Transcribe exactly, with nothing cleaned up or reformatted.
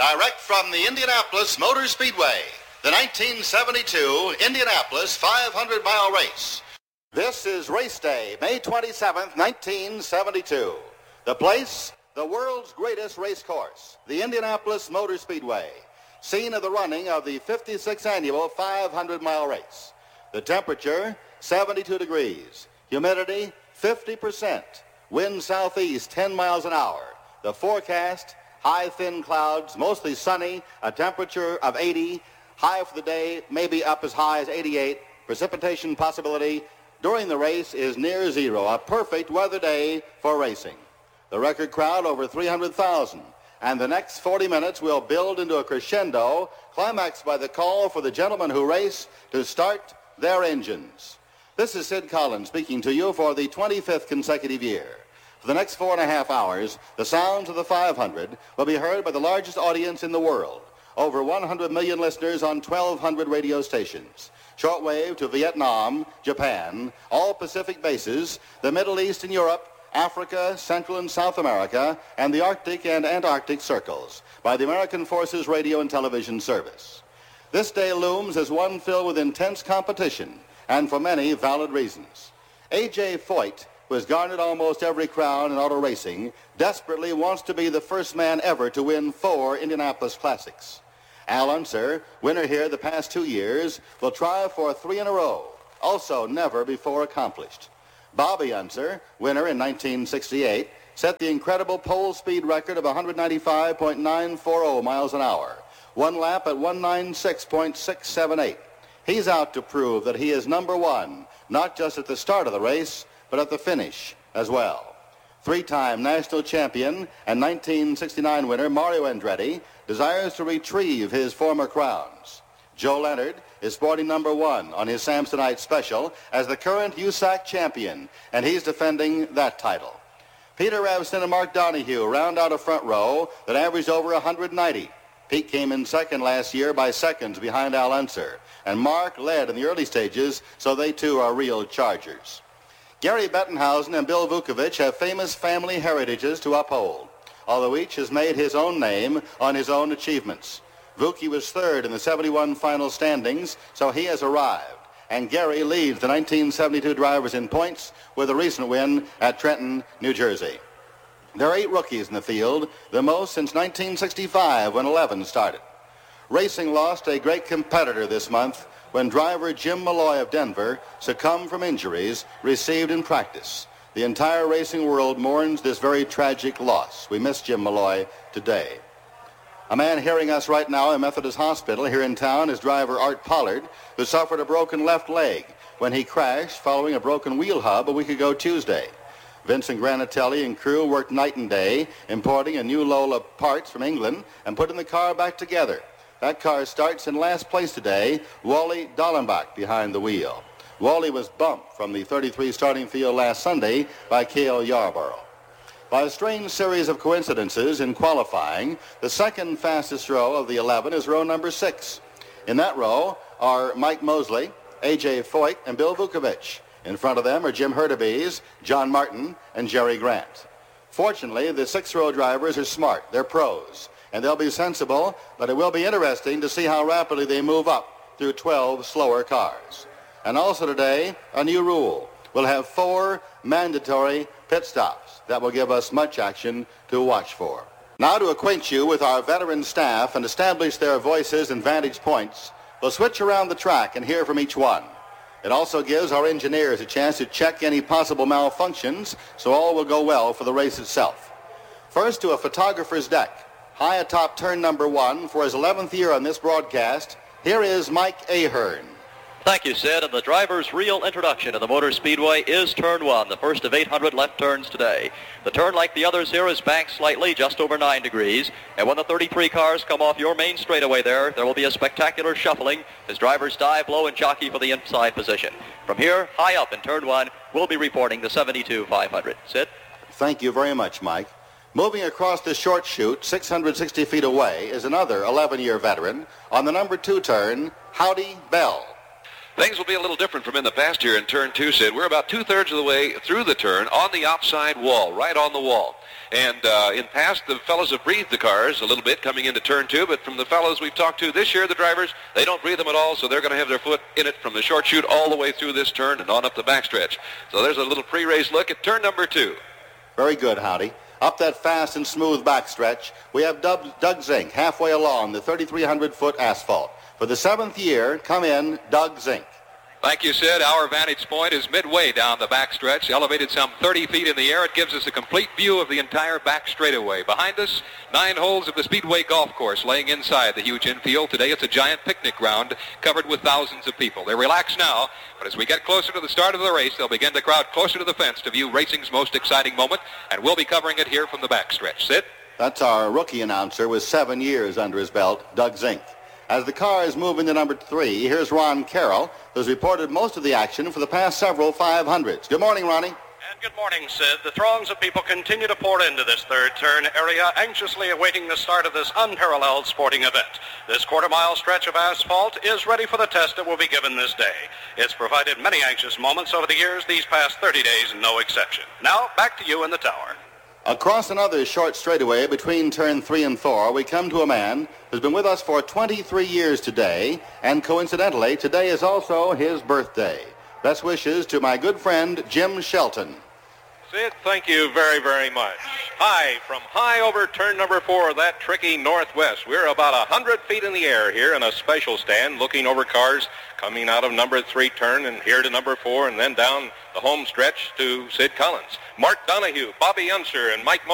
Direct from the Indianapolis Motor Speedway, the nineteen seventy-two Indianapolis five hundred mile race. This is race day, May twenty-seventh, nineteen seventy-two. The place, the world's greatest race course, the Indianapolis Motor Speedway, scene of the running of the fifty-sixth annual five hundred mile race. The temperature, seventy-two degrees. Humidity, fifty percent. Wind southeast, ten miles an hour. The forecast, high thin clouds, mostly sunny, a temperature of eighty. High for the day, maybe up as high as eighty-eight. Precipitation possibility during the race is near zero. A perfect weather day for racing. The record crowd over three hundred thousand. And the next forty minutes will build into a crescendo, climaxed by the call for the gentlemen who race to start their engines. This is Sid Collins speaking to you for the twenty-fifth consecutive year. For the next four and a half hours, the sounds of the five hundred will be heard by the largest audience in the world. Over one hundred million listeners on twelve hundred radio stations. Shortwave to Vietnam, Japan, all Pacific bases, the Middle East and Europe, Africa, Central and South America, and the Arctic and Antarctic circles by the American Forces Radio and Television Service. This day looms as one filled with intense competition, and for many valid reasons. A J Foyt, who has garnered almost every crown in auto racing, desperately wants to be the first man ever to win four Indianapolis Classics. Al Unser, winner here the past two years, will try for three in a row, also never before accomplished. Bobby Unser, winner in nineteen sixty-eight, set the incredible pole speed record of one ninety-five point nine four zero miles an hour, one lap at one ninety-six point six seven eight. He's out to prove that he is number one, not just at the start of the race, but at the finish as well. Three-time national champion and nineteen sixty-nine winner Mario Andretti desires to retrieve his former crowns. Joe Leonard is sporting number one on his Samsonite Special as the current U S A C champion, and he's defending that title. Peter Revson and Mark Donohue round out a front row that averaged over one ninety. Pete came in second last year by seconds behind Al Unser, and Mark led in the early stages, so they too are real chargers. Gary Bettenhausen and Bill Vukovich have famous family heritages to uphold, although each has made his own name on his own achievements. Vuki was third in the seventy-one final standings, so he has arrived, and Gary leads the nineteen seventy-two drivers in points with a recent win at Trenton, New Jersey. There are eight rookies in the field, the most since nineteen sixty-five when eleven started. Racing lost a great competitor this month when driver Jim Malloy of Denver succumbed from injuries received in practice. The entire racing world mourns this very tragic loss. We miss Jim Malloy today. A man hearing us right now in Methodist Hospital here in town is driver Art Pollard, who suffered a broken left leg when he crashed following a broken wheel hub a week ago Tuesday. Vincent Granatelli and crew worked night and day importing a new Lola parts from England and putting the car back together. That car starts in last place today, Wally Dallenbach behind the wheel. Wally was bumped from the thirty-three starting field last Sunday by Cale Yarborough. By a strange series of coincidences in qualifying, the second fastest row of the eleven is row number six. In that row are Mike Mosley, A J Foyt, and Bill Vukovich. In front of them are Jim Hurtubise, John Martin, and Jerry Grant. Fortunately, the six-row drivers are smart. They're pros. And they'll be sensible, but it will be interesting to see how rapidly they move up through twelve slower cars. And also today, a new rule. We'll have four mandatory pit stops. That will give us much action to watch for. Now to acquaint you with our veteran staff and establish their voices and vantage points, we'll switch around the track and hear from each one. It also gives our engineers a chance to check any possible malfunctions, so all will go well for the race itself. First to a photographer's deck. High atop turn number one for his eleventh year on this broadcast, here is Mike Ahern. Thank you, Sid. And the driver's real introduction to the Motor Speedway is turn one, the first of eight hundred left turns today. The turn, like the others here, is banked slightly, just over nine degrees. And when the thirty-three cars come off your main straightaway there, there will be a spectacular shuffling as drivers dive low and jockey for the inside position. From here, high up in turn one, we'll be reporting the seventy-two five hundred. Sid? Thank you very much, Mike. Moving across the short chute, six hundred sixty feet away, is another eleven-year veteran on the number two turn, Howdy Bell. Things will be a little different from in the past here in turn two, Sid. We're about two-thirds of the way through the turn on the outside wall, right on the wall. And uh, in past, the fellows have breathed the cars a little bit coming into turn two, but from the fellows we've talked to this year, the drivers, they don't breathe them at all, so they're going to have their foot in it from the short chute all the way through this turn and on up the backstretch. So there's a little pre-race look at turn number two. Very good, Howdy. Up that fast and smooth backstretch, we have Doug, Doug Zink halfway along the thirty-three hundred foot asphalt. For the seventh year, come in, Doug Zink. Like you said, our vantage point is midway down the backstretch, elevated some thirty feet in the air. It gives us a complete view of the entire back straightaway. Behind us, nine holes of the Speedway Golf Course laying inside the huge infield. Today it's a giant picnic ground covered with thousands of people. They're relaxed now, but as we get closer to the start of the race, they'll begin to crowd closer to the fence to view racing's most exciting moment, and we'll be covering it here from the backstretch. Sid? That's our rookie announcer with seven years under his belt, Doug Zink. As the cars move into number three, here's Ron Carroll, who's reported most of the action for the past several five hundreds. Good morning, Ronnie. And good morning, Sid. The throngs of people continue to pour into this third turn area, anxiously awaiting the start of this unparalleled sporting event. This quarter-mile stretch of asphalt is ready for the test that will be given this day. It's provided many anxious moments over the years, these past thirty days, no exception. Now, back to you in the tower. Across another short straightaway between turn three and four, we come to a man who's been with us for twenty-three years today, and coincidentally, today is also his birthday. Best wishes to my good friend, Jim Shelton. Sid, thank you very, very much. Hi, from high over turn number four of that tricky northwest. We're about one hundred feet in the air here in a special stand looking over cars coming out of number three turn and here to number four and then down the home stretch to Sid Collins. Mark Donahue, Bobby Unser, and Mike Mo